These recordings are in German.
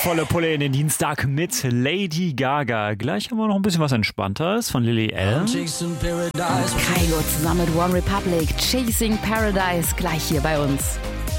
Volle Pulle in den Dienstag mit Lady Gaga. Gleich haben wir noch ein bisschen was Entspannteres von Lily Allen. Kygo zusammen mit One Republic, Chasing Paradise, gleich hier bei uns.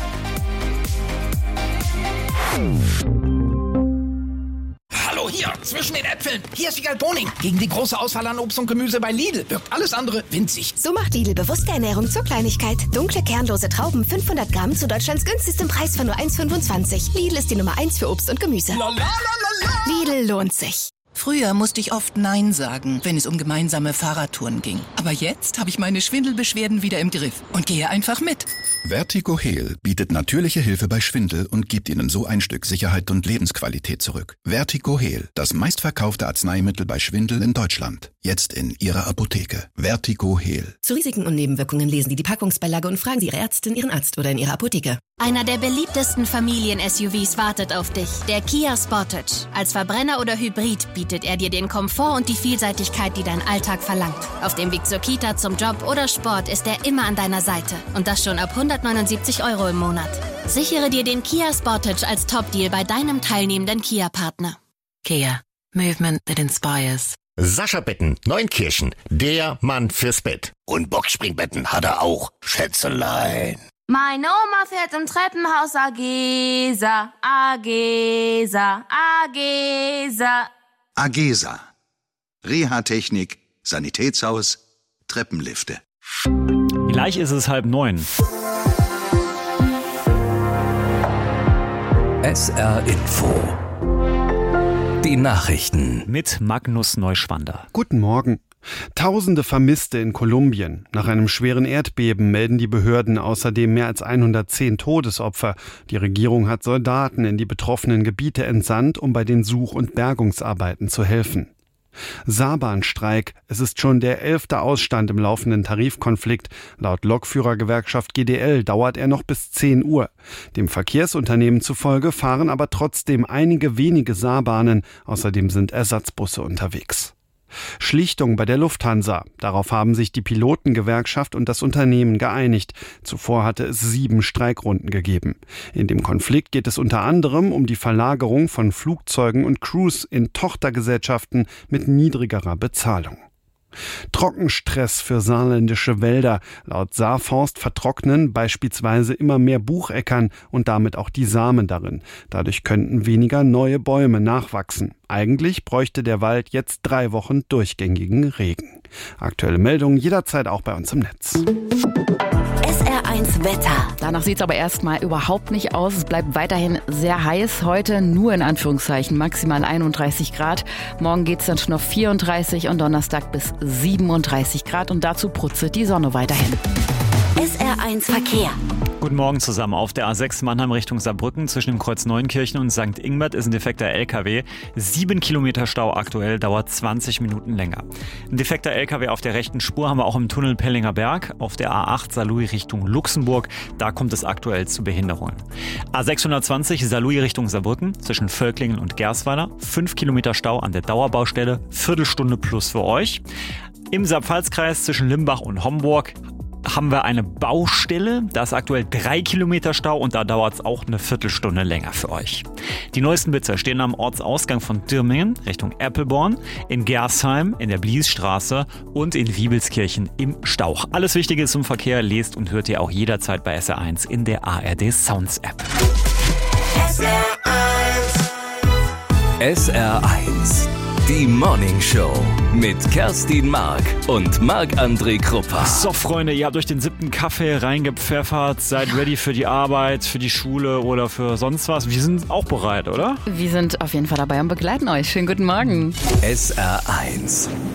Hallo hier, zwischen den Äpfeln. Hier ist Wiegald Boning. Gegen die große Auswahl an Obst und Gemüse bei Lidl wirkt alles andere winzig. So macht Lidl bewusste Ernährung zur Kleinigkeit. Dunkle, kernlose Trauben 500 Gramm zu Deutschlands günstigstem Preis von nur 1,25. Lidl ist die Nummer 1 für Obst und Gemüse. Lidl lohnt sich. Früher musste ich oft Nein sagen, wenn es um gemeinsame Fahrradtouren ging. Aber jetzt habe ich meine Schwindelbeschwerden wieder im Griff und gehe einfach mit. Vertigo Heal bietet natürliche Hilfe bei Schwindel und gibt Ihnen so ein Stück Sicherheit und Lebensqualität zurück. Vertigo Heal, das meistverkaufte Arzneimittel bei Schwindel in Deutschland. Jetzt in Ihrer Apotheke. Vertigo Heal. Zu Risiken und Nebenwirkungen lesen Sie die Packungsbeilage und fragen Sie Ihre Ärztin, Ihren Arzt oder in Ihrer Apotheke. Einer der beliebtesten Familien-SUVs wartet auf dich, der Kia Sportage. Als Verbrenner oder Hybrid bietet er dir den Komfort und die Vielseitigkeit, die dein Alltag verlangt. Auf dem Weg zur Kita, zum Job oder Sport ist er immer an deiner Seite. Und das schon ab 179 € im Monat. Sichere dir den Kia Sportage als Top-Deal bei deinem teilnehmenden Kia-Partner. Kia. Movement that inspires. Sascha Betten, Neunkirchen, der Mann fürs Bett. Und Boxspringbetten hat er auch, Schätzelein. Meine Oma fährt im Treppenhaus Agesa, Agesa, Agesa. Agesa. Reha-Technik, Sanitätshaus, Treppenlifte. Gleich ist es 8:30. SR Info. Die Nachrichten. Mit Magnus Neuschwander. Guten Morgen. Tausende Vermisste in Kolumbien. Nach einem schweren Erdbeben melden die Behörden außerdem mehr als 110 Todesopfer. Die Regierung hat Soldaten in die betroffenen Gebiete entsandt, um bei den Such- und Bergungsarbeiten zu helfen. Saarbahnstreik. Es ist schon der 11. Ausstand im laufenden Tarifkonflikt. Laut Lokführergewerkschaft GDL dauert er noch bis 10 Uhr. Dem Verkehrsunternehmen zufolge fahren aber trotzdem einige wenige Saarbahnen. Außerdem sind Ersatzbusse unterwegs. Schlichtung bei der Lufthansa. Darauf haben sich die Pilotengewerkschaft und das Unternehmen geeinigt. Zuvor hatte es 7 Streikrunden gegeben. In dem Konflikt geht es unter anderem um die Verlagerung von Flugzeugen und Crews in Tochtergesellschaften mit niedrigerer Bezahlung. Trockenstress für saarländische Wälder. Laut Saarforst vertrocknen beispielsweise immer mehr Bucheckern und damit auch die Samen darin. Dadurch könnten weniger neue Bäume nachwachsen. Eigentlich bräuchte der Wald jetzt 3 Wochen durchgängigen Regen. Aktuelle Meldungen jederzeit auch bei uns im Netz. SR1 Wetter. Danach sieht es aber erstmal überhaupt nicht aus. Es bleibt weiterhin sehr heiß. Heute nur in Anführungszeichen maximal 31 Grad. Morgen geht es dann schon auf 34 und Donnerstag bis 37 Grad. Und dazu brutzelt die Sonne weiterhin. SR1 Verkehr. Guten Morgen zusammen. Auf der A6 Mannheim Richtung Saarbrücken zwischen dem Kreuz Neunkirchen und St. Ingbert ist ein defekter LKW. 7 Kilometer Stau aktuell, dauert 20 Minuten länger. Ein defekter LKW auf der rechten Spur haben wir auch im Tunnel Pellinger Berg. Auf der A8 Saarlouis Richtung Luxemburg, da kommt es aktuell zu Behinderungen. A620 Saarlouis Richtung Saarbrücken zwischen Völklingen und Gersweiler. 5 Kilometer Stau an der Dauerbaustelle, Viertelstunde plus für euch. Im Saar-Pfalz-Kreis zwischen Limbach und Homburg haben wir eine Baustelle. Da ist aktuell 3 Kilometer Stau und da dauert es auch eine Viertelstunde länger für euch. Die neuesten Blitzer stehen am Ortsausgang von Dirmingen Richtung Erpelborn, in Gersheim, in der Bliesstraße und in Wiebelskirchen im Stauch. Alles Wichtige zum Verkehr lest und hört ihr auch jederzeit bei SR1 in der ARD Sounds App. SR1. Die Morning Show mit Kerstin Mark und Marc-André Kruppa. So, Freunde, ihr habt euch den 7. Kaffee reingepfeffert, seid ready für die Arbeit, für die Schule oder für sonst was. Wir sind auch bereit, oder? Wir sind auf jeden Fall dabei und begleiten euch. Schönen guten Morgen. SR1.